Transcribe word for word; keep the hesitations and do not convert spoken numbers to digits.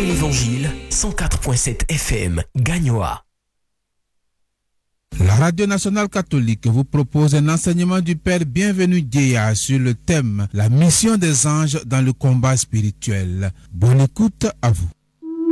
Radio l'Évangile, cent quatre virgule sept F M, Gagnoa. La Radio nationale catholique vous propose un enseignement du Père Bienvenu Dieya sur le thème « La mission des anges dans le combat spirituel ». Bonne écoute à vous.